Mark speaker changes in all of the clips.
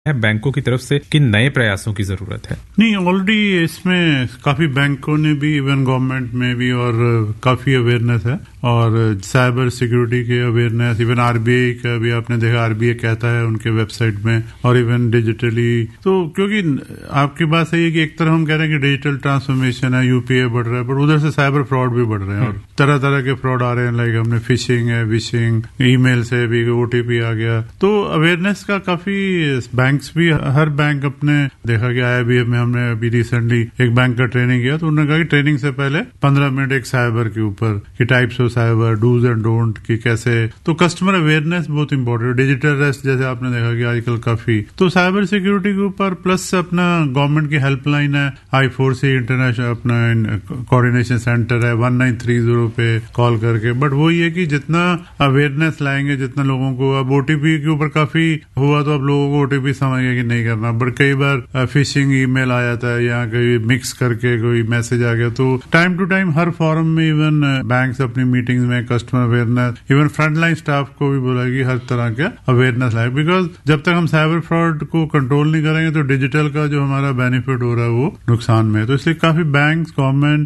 Speaker 1: बैंकों की तरफ से किन नए प्रयासों की जरूरत है?
Speaker 2: नहीं, ऑलरेडी इसमें काफी बैंकों ने भी, इवन गवर्नमेंट में भी, और काफी अवेयरनेस है, और साइबर सिक्योरिटी के अवेयरनेस, इवन आरबीआई का भी आपने देखा, आरबीआई कहता है उनके वेबसाइट में, और इवन डिजिटली। तो क्योंकि आपकी बात सही है कि एक तरफ हम कह रहे हैं कि डिजिटल ट्रांसफॉर्मेशन है, यूपीआई बढ़ रहा है, बट उधर से साइबर फ्रॉड भी बढ़ रहे हैं, और तरह तरह के फ्रॉड आ रहे हैं। लाइक हमने फिशिंग है, विशिंग, ईमेल से भी ओटीपी आ गया। तो अवेयरनेस का काफी बैंक्स भी, हर बैंक अपने देखा गया है। अभी हमने अभी रिसेंटली एक बैंक का ट्रेनिंग किया, तो उन्होंने कहा कि ट्रेनिंग से पहले 15 मिनट एक साइबर के ऊपर कि types of cyber, dos and don't की कैसे। तो कस्टमर अवेयरनेस बहुत इंपॉर्टेंट। डिजिटल अरेस्ट जैसे आपने देखा कि आजकल काफी, तो साइबर सिक्योरिटी के ऊपर प्लस अपना गवर्नमेंट की हेल्पलाइन है, I4C इंटरनेशनल अपना कोऑर्डिनेशन सेंटर है, 1930 पे कॉल करके। बट वो ये कि जितना अवेयरनेस लाएंगे, जितना लोगों को, अब ओटीपी के ऊपर काफी हुआ तो अब लोगों को ओटीपी समझ गया कि नहीं करना। बट कई बार फिशिंग ईमेल आ जाता है या कहीं मिक्स करके कोई मैसेज आ गया। तो time to time her forum में इवन बैंक्स अपनी मीटिंग्स में customer awareness, even frontline staff को भी बोला कि हर तरह का अवेयरनेस लाए। बिकॉज जब तक हम साइबर फ्रॉड को कंट्रोल नहीं करेंगे तो डिजिटल का जो हमारा बेनिफिट हो रहा है वो नुकसान में है। तो इसलिए काफी बैंक्स, गवर्नमेंट,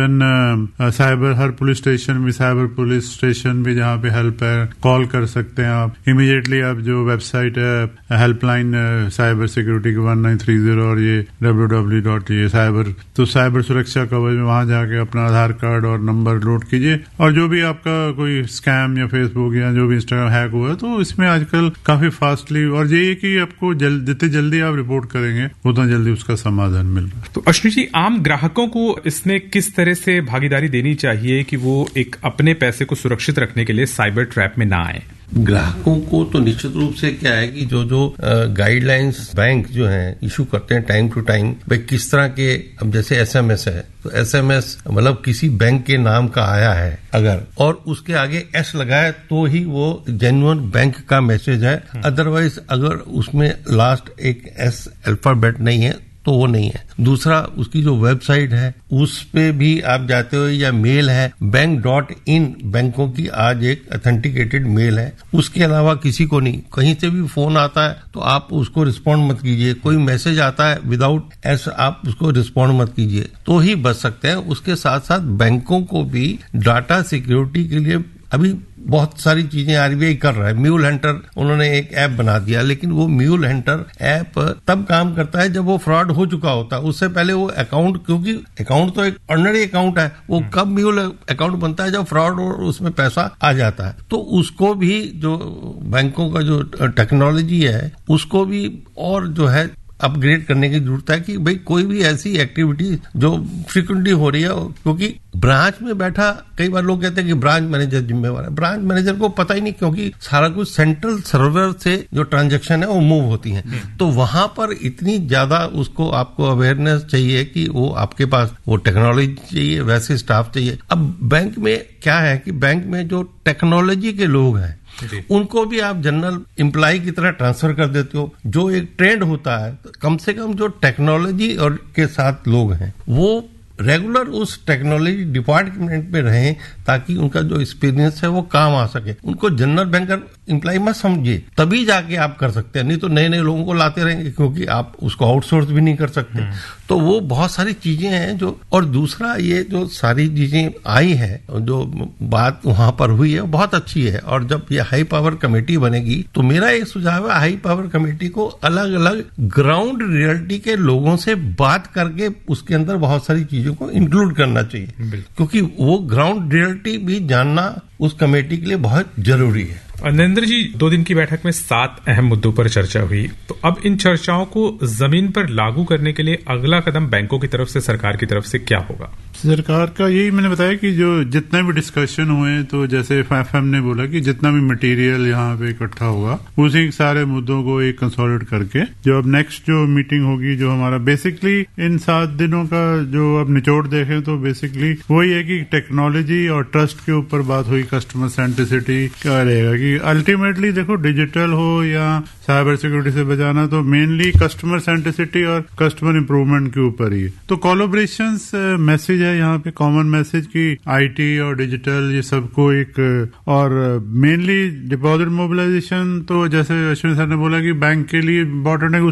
Speaker 2: इवन साइबर, हर पुलिस स्टेशन भी, साइबर पुलिस स्टेशन भी जहाँ पे हेल्प है, कॉल कर सकते हैं आप इमीडिएटली। आप जो वेबसाइट है हेल्पलाइन साइबर सिक्योरिटी की 1930, और ये www.cyber, तो साइबर सुरक्षा कवच में वहां जाके अपना आधार कार्ड और नंबर लोड कीजिए। और जो भी आपका कोई स्कैम या फेसबुक या जो भी इंस्टाग्राम हैक हुआ है, तो इसमें आजकल काफी फास्टली, और ये कि आपको जितनी जल्दी आप रिपोर्ट करेंगे उतना जल्दी उसका समाधान मिल रहा है।
Speaker 1: तो अश्विनी जी, आम ग्राहकों को इसमें किस तरह से भागीदारी देनी चाहिए कि वो एक अपने पैसे को सुरक्षित रखने के लिए साइबर ट्रैप में ना आए?
Speaker 3: ग्राहकों को तो निश्चित रूप से क्या है कि जो गाइडलाइंस बैंक जो हैं इशू करते हैं टाइम टू टाइम, भाई किस तरह के, अब जैसे एसएमएस है, तो एसएमएस मतलब किसी बैंक के नाम का आया है अगर, और उसके आगे एस लगाए तो ही वो जेन्युइन बैंक का मैसेज है। अदरवाइज अगर उसमें लास्ट एक एस अल्फाबेट नहीं है तो वो नहीं है। दूसरा, उसकी जो वेबसाइट है उस पे भी आप जाते हो, या मेल है bank.in, बैंकों की आज एक ऑथेंटिकेटेड मेल है, उसके अलावा किसी को नहीं। कहीं से भी फोन आता है तो आप उसको रिस्पॉन्ड मत कीजिए। कोई मैसेज आता है विदाउट एस, आप उसको रिस्पॉन्ड मत कीजिए, तो ही बच सकते हैं। उसके साथ साथ बैंकों को भी डाटा सिक्योरिटी के लिए अभी बहुत सारी चीजें आरबीआई कर रहा है। म्यूल हंटर उन्होंने एक ऐप बना दिया, लेकिन वो म्यूल हंटर ऐप तब काम करता है जब वो फ्रॉड हो चुका होता है। उससे पहले वो अकाउंट, क्योंकि अकाउंट तो एक ऑर्डिनरी अकाउंट है, वो कब म्यूल अकाउंट बनता है जब फ्रॉड और उसमें पैसा आ जाता है। तो उसको भी, जो बैंकों का जो टेक्नोलॉजी है उसको भी और जो है अपग्रेड करने की जरूरत है कि भाई कोई भी ऐसी एक्टिविटी जो फ्रिक्वेंटली हो रही है, क्योंकि ब्रांच में बैठा, कई बार लोग कहते हैं कि ब्रांच मैनेजर जिम्मेवार है। ब्रांच मैनेजर को पता ही नहीं, क्योंकि सारा कुछ सेंट्रल सर्वर से जो ट्रांजैक्शन है वो मूव होती है। तो वहां पर इतनी ज्यादा उसको आपको अवेयरनेस चाहिए कि वो आपके पास वो टेक्नोलॉजी चाहिए, वैसे स्टाफ चाहिए। अब बैंक में क्या है कि बैंक में जो टेक्नोलॉजी के लोग हैं उनको भी आप जनरल एम्प्लॉय की तरह ट्रांसफर कर देते हो। जो एक ट्रेंड होता है, कम से कम जो टेक्नोलॉजी और के साथ लोग हैं वो रेगुलर उस टेक्नोलॉजी डिपार्टमेंट में रहें, ताकि उनका जो एक्सपीरियंस है वो काम आ सके। उनको जनरल बैंकर एम्प्लॉय मत समझिए, तभी जाके आप कर सकते हैं, नहीं तो नए नए लोगों को लाते रहेंगे, क्योंकि आप उसको आउटसोर्स भी नहीं कर सकते। तो वो बहुत सारी चीजें हैं जो, और दूसरा ये जो सारी चीजें आई है, जो बात वहां पर हुई है बहुत अच्छी है। और जब ये हाई पावर कमेटी बनेगी तो मेरा एक सुझाव है, हाई पावर कमेटी को अलग अलग ग्राउंड रियलिटी के लोगों से बात करके उसके अंदर बहुत सारी चीजों को इंक्लूड करना चाहिए, क्योंकि वो ग्राउंड रियलिटी भी जानना उस कमेटी के लिए बहुत जरूरी है।
Speaker 1: नरेंद्र जी, 2 दिन की बैठक में 7 अहम मुद्दों पर चर्चा हुई। तो अब इन चर्चाओं को जमीन पर लागू करने के लिए अगला कदम बैंकों की तरफ से, सरकार की तरफ से क्या होगा?
Speaker 2: सरकार का यही मैंने बताया कि जो जितने भी डिस्कशन हुए, तो जैसे FFM ने बोला कि जितना भी मटेरियल यहाँ पे इकट्ठा होगा उसी सारे मुद्दों को एक कंसोलिडेट करके, जो अब नेक्स्ट जो मीटिंग होगी, जो हमारा बेसिकली इन 7 दिनों का जो अब निचोड़ देखें तो बेसिकली वही है कि टेक्नोलॉजी और ट्रस्ट के ऊपर बात हुई, कस्टमर सेंट्रिसिटी क्या रहेगा कि अल्टीमेटली देखो डिजिटल हो या साइबर सिक्योरिटी से बचाना, तो मेनली कस्टमर सेंट्रिसिटी और कस्टमर इंप्रूवमेंट के ऊपर ही है। तो कोलैबोरेशन मैसेज है यहाँ पे, कॉमन मैसेज की आईटी और डिजिटल ये सबको एक, और मेनली डिपॉजिट मोबिलाइजेशन। तो जैसे अश्विनी सर ने बोला कि बैंक के लिए इम्पोर्टेंट है